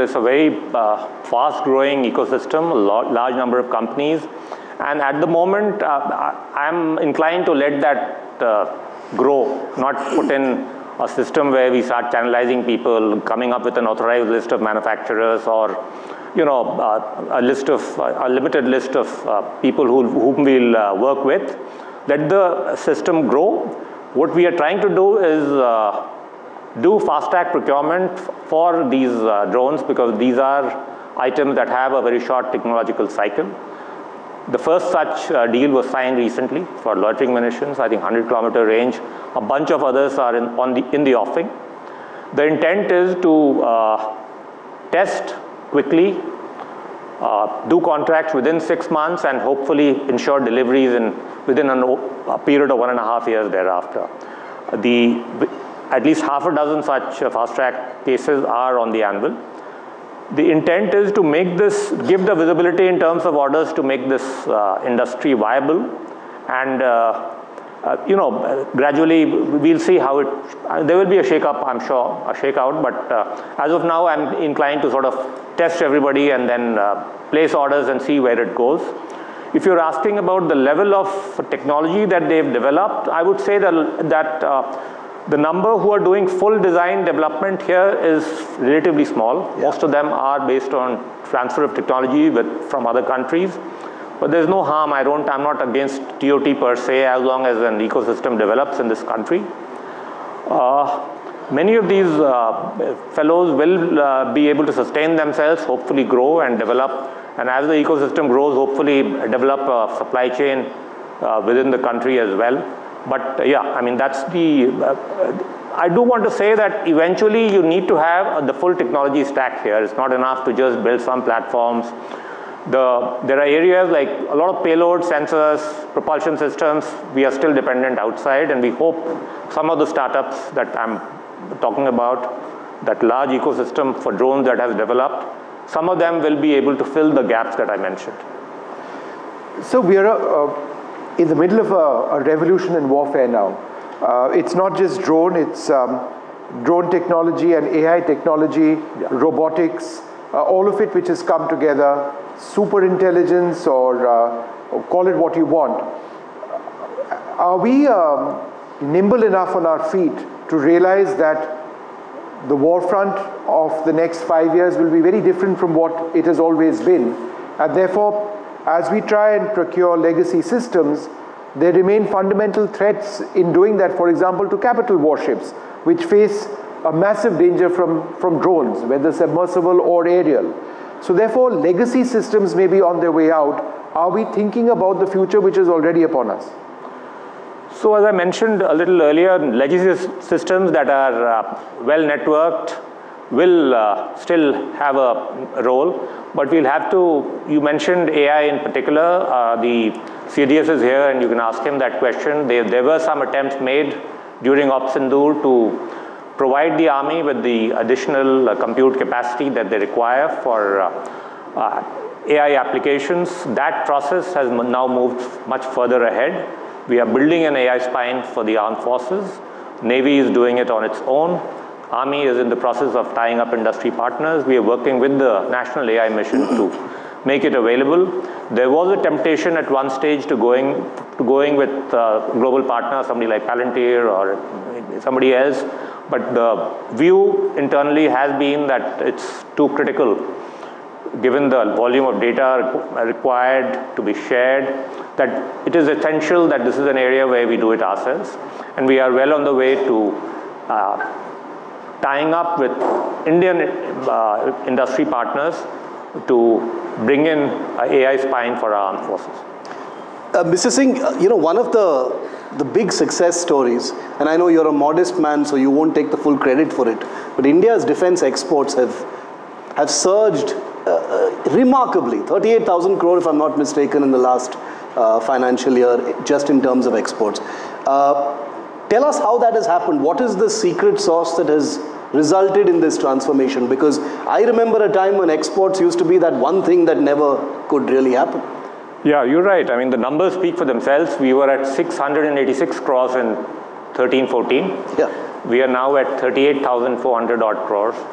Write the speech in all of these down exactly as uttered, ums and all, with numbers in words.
it's a very uh, fast-growing ecosystem, a lot, large number of companies. And at the moment, uh, I'm inclined to let that uh, grow, not put in a system where we start channelizing people, coming up with an authorized list of manufacturers, or you know, uh, a list of a limited list of uh, people who, whom we'll uh, work with. Let the system grow. What we are trying to do is uh, do fast-track procurement for these uh, drones, because these are items that have a very short technological cycle. The first such uh, deal was signed recently for loitering munitions, I think one hundred kilometer range. A bunch of others are in, on the, in the offing. The intent is to uh, test quickly, uh, do contracts within six months, and hopefully ensure deliveries in, within an, a period of one and a half years thereafter. The, at least half a dozen such uh, fast-track cases are on the anvil. The intent is to make this, give the visibility in terms of orders to make this uh, industry viable, and uh, uh, you know, gradually we'll see how it, uh, there will be a shake-up, I'm sure, a shake-out, but uh, as of now I'm inclined to sort of test everybody and then uh, place orders and see where it goes. If you're asking about the level of technology that they've developed, I would say that, that uh, the number who are doing full design development here is relatively small. Yeah. Most of them are based on transfer of technology with, from other countries. But there's no harm. I don't, I'm not against T O T per se, as long as an ecosystem develops in this country. Uh, many of these uh, fellows will uh, be able to sustain themselves, hopefully grow and develop. And as the ecosystem grows, hopefully develop a supply chain uh, within the country as well. But uh, yeah, I mean, that's the, uh, I do want to say that eventually you need to have uh, the full technology stack here. It's not enough to just build some platforms. The, there are areas like a lot of payload sensors, propulsion systems, we are still dependent outside, and we hope some of the startups that I'm talking about, that large ecosystem for drones that has developed, some of them will be able to fill the gaps that I mentioned. So we are uh, in the middle of a, a revolution in warfare now. Uh, it's not just drone, it's um, drone technology and A I technology, yeah. robotics, uh, all of it which has come together, super intelligence, or, uh, or call it what you want. Are we um, nimble enough on our feet to realize that the war front of the next five years will be very different from what it has always been, and therefore, as we try and procure legacy systems, there remain fundamental threats in doing that, for example, to capital warships, which face a massive danger from, from drones, whether submersible or aerial. So therefore, legacy systems may be on their way out. Are we thinking about the future which is already upon us? So as I mentioned a little earlier, legacy systems that are uh, well networked will uh, still have a role, but we'll have to, you mentioned A I in particular, uh, the C D S is here and you can ask him that question. There, there were some attempts made during Operation Sindoor to provide the army with the additional uh, compute capacity that they require for uh, uh, A I applications. That process has now moved much further ahead. We are building an A I spine for the armed forces. Navy is doing it on its own. Army is in the process of tying up industry partners. We are working with the National A I Mission to make it available. There was a temptation at one stage to going, to going with uh, global partners, somebody like Palantir or somebody else, but the view internally has been that it's too critical, given the volume of data required to be shared, that it is essential that this is an area where we do it ourselves. And we are well on the way to uh, tying up with Indian uh, industry partners to bring in uh, A I spine for our armed forces. Uh, Mister Singh, you know, one of the, the big success stories, and I know you're a modest man, so you won't take the full credit for it, but India's defense exports have, have surged uh, uh, remarkably, thirty-eight thousand crore if I'm not mistaken in the last uh, financial year, just in terms of exports. Uh, tell us how that has happened. What is the secret sauce that has resulted in this transformation? Because I remember a time when exports used to be that one thing that never could really happen. Yeah, you're right. I mean, the numbers speak for themselves. We were at six hundred eighty-six crores in thirteen fourteen. Yeah. We are now at thirty-eight thousand four hundred odd crores.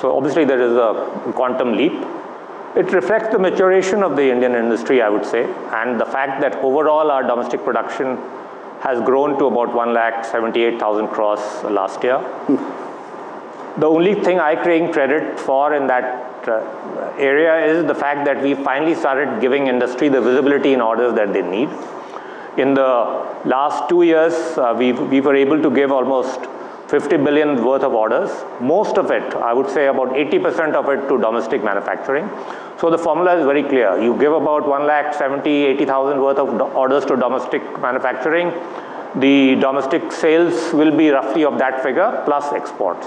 So obviously there is a quantum leap. It reflects the maturation of the Indian industry, I would say, and the fact that overall our domestic production has grown to about one lakh seventy-eight thousand crores last year. The only thing I claim credit for in that uh, area is the fact that we finally started giving industry the visibility in orders that they need. In the last two years, uh, we we were able to give almost fifty billion worth of orders. Most of it, I would say about eighty percent of it to domestic manufacturing. So the formula is very clear. You give about one lakh seventy, eighty thousand worth of orders to domestic manufacturing. The domestic sales will be roughly of that figure plus exports.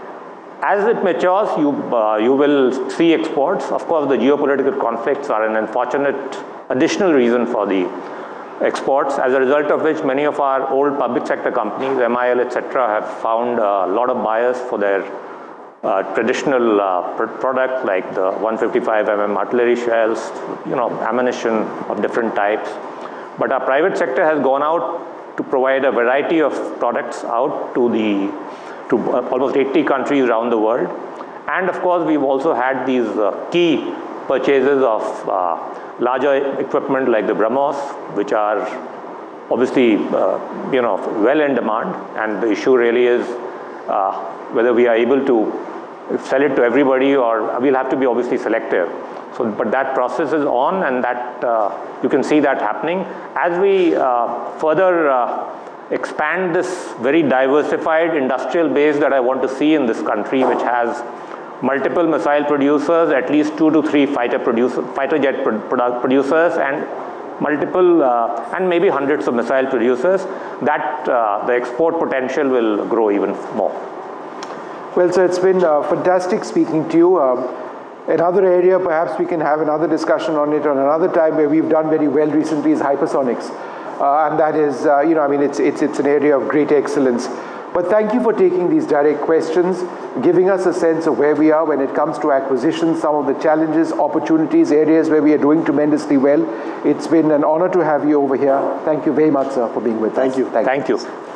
As it matures, you, uh, you will see exports. Of course, the geopolitical conflicts are an unfortunate additional reason for the exports, as a result of which many of our old public sector companies, M I L, et cetera, have found a lot of buyers for their uh, traditional uh, pr products like the one fifty-five millimeter artillery shells, you know, ammunition of different types. But our private sector has gone out to provide a variety of products out to the to almost eighty countries around the world. And of course, we've also had these uh, key purchases of uh, larger equipment like the BrahMos, which are obviously, uh, you know, well in demand. And the issue really is uh, whether we are able to sell it to everybody, or we'll have to be obviously selective. So, but that process is on, and that uh, you can see that happening. As we uh, further uh, expand this very diversified industrial base that I want to see in this country, which has multiple missile producers, at least two to three fighter producer, fighter jet pro product producers, and multiple uh, and maybe hundreds of missile producers, that uh, the export potential will grow even more. Well, sir, it's been uh, fantastic speaking to you. Um, another area, perhaps we can have another discussion on it on another time, where we've done very well recently, is hypersonics. Uh, and that is, uh, you know, I mean, it's, it's, it's an area of great excellence. But thank you for taking these direct questions, giving us a sense of where we are when it comes to acquisitions, some of the challenges, opportunities, areas where we are doing tremendously well. It's been an honor to have you over here. Thank you very much, sir, for being with Thank us. you. Thank, Thank you. you.